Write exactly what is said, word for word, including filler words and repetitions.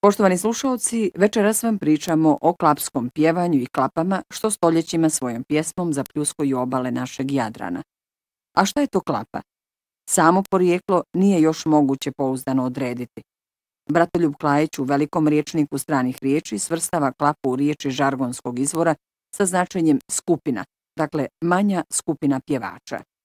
Poštovani slušalci, večeras vam pričamo o klapskom pjevanju i klapama što stoljećima svojom pjesmom zapljuskuju obale našeg Jadrana. A šta je to klapa? Samo porijeklo nije još moguće pouzdano odrediti. Bratoljub Klajić u velikom riječniku stranih riječi svrstava klapu u riječi žargonskog izvora sa značenjem skupina, dakle manja skupina pjevača.